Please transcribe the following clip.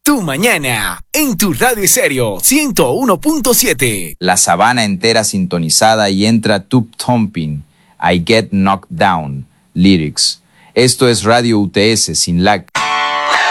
Tu mañana, en tu radio estéreo 101.7. La sabana entera sintonizada y entra Tube Thumping, I Get Knocked Down, lyrics. Esto es Radio UTS sin lag.